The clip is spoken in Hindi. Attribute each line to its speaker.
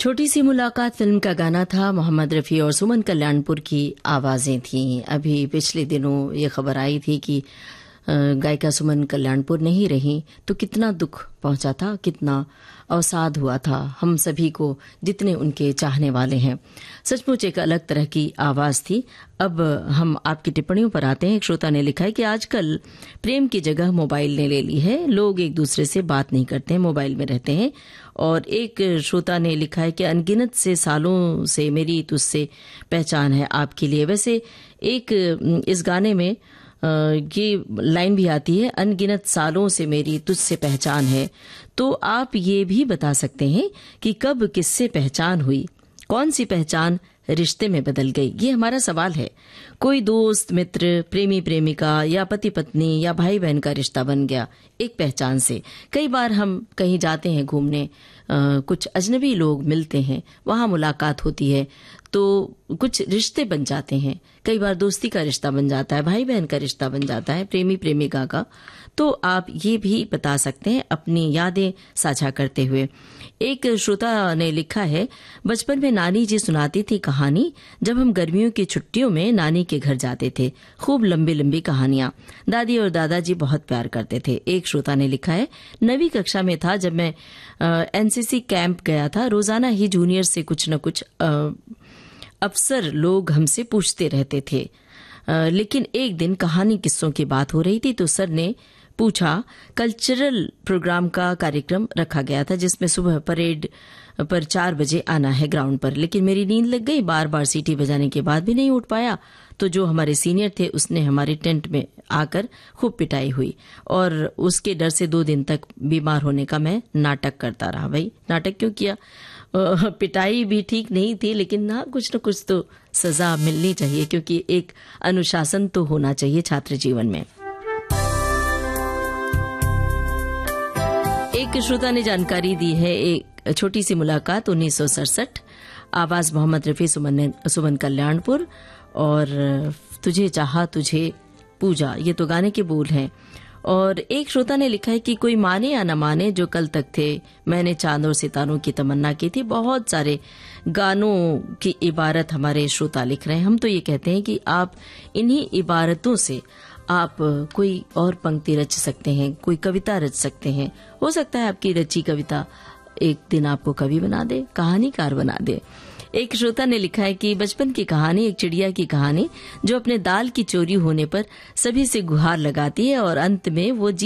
Speaker 1: छोटी सी मुलाकात फिल्म का गाना था। मोहम्मद रफ़ी और सुमन कल्याणपुर की आवाज़ें थीं। अभी पिछले दिनों ये खबर आई थी कि गायिका सुमन कल्याणपुर नहीं रही तो कितना दुख पहुंचा था, कितना अवसाद हुआ था हम सभी को, जितने उनके चाहने वाले हैं। सचमुच एक अलग तरह की आवाज़ थी। अब हम आपकी टिप्पणियों पर आते हैं। एक श्रोता ने लिखा है कि आजकल प्रेम की जगह मोबाइल ने ले ली है। लोग एक दूसरे से बात नहीं करते हैं, मोबाइल में रहते हैं। और एक श्रोता ने लिखा है कि अनगिनत से सालों से मेरी तुझसे पहचान है आपके लिए। वैसे एक इस गाने में ये लाइन भी आती है, अनगिनत सालों से मेरी तुझसे पहचान है। तो आप ये भी बता सकते हैं कि कब किससे पहचान हुई, कौन सी पहचान रिश्ते में बदल गई। ये हमारा सवाल है। कोई दोस्त, मित्र, प्रेमी प्रेमिका या पति पत्नी या भाई बहन का रिश्ता बन गया एक पहचान से। कई बार हम कहीं जाते हैं घूमने, कुछ अजनबी लोग मिलते हैं, वहां मुलाकात होती है तो कुछ रिश्ते बन जाते हैं। कई बार दोस्ती का रिश्ता बन जाता है, भाई बहन का रिश्ता बन जाता है, प्रेमी प्रेमिका का। तो आप ये भी बता सकते हैं अपनी यादें साझा करते हुए। एक श्रोता ने लिखा है, बचपन में नानी जी सुनाती थी कहानी। जब हम गर्मियों की छुट्टियों में नानी के घर जाते थे, खूब लंबी लंबी कहानियां। दादी और दादाजी बहुत प्यार करते थे। एक श्रोता ने लिखा है, 9वीं कक्षा में था जब मैं एनसीसी कैंप गया था। रोजाना ही जूनियर से कुछ न कुछ अफसर लोग हमसे पूछते रहते थे, लेकिन एक दिन कहानी किस्सों की बात हो रही थी तो सर ने पूछा, कल्चरल प्रोग्राम का कार्यक्रम रखा गया था जिसमें सुबह परेड पर 4 बजे आना है ग्राउंड पर। लेकिन मेरी नींद लग गई, बार बार सीटी बजाने के बाद भी नहीं उठ पाया। तो जो हमारे सीनियर थे उसने हमारे टेंट में आकर खूब पिटाई हुई और उसके डर से 2 दिन तक बीमार होने का मैं नाटक करता रहा। भाई नाटक क्यों किया? पिटाई भी ठीक नहीं थी, लेकिन ना कुछ न कुछ तो सजा मिलनी चाहिए, क्योंकि एक अनुशासन तो होना चाहिए छात्र जीवन में। एक श्रोता ने जानकारी दी है, एक छोटी सी मुलाकात 1967, आवाज मोहम्मद रफी, सुमन कल्याणपुर, और तुझे चाहा तुझे पूजा, ये तो गाने के बोल हैं। और एक श्रोता ने लिखा है कि कोई माने या न माने, जो कल तक थे मैंने चांद और सितारों की तमन्ना की थी। बहुत सारे गानों की इबारत हमारे श्रोता लिख रहे हैं। हम तो ये कहते हैं कि आप इन्हीं इबारतों से आप कोई और पंक्ति रच सकते हैं, कोई कविता रच सकते हैं। हो सकता है आपकी रची कविता एक दिन आपको कवि बना दे, कहानीकार बना दे। एक श्रोता ने लिखा है कि बचपन की कहानी, एक चिड़िया की कहानी जो अपने दाल की चोरी होने पर सभी से गुहार लगाती है और अंत में वो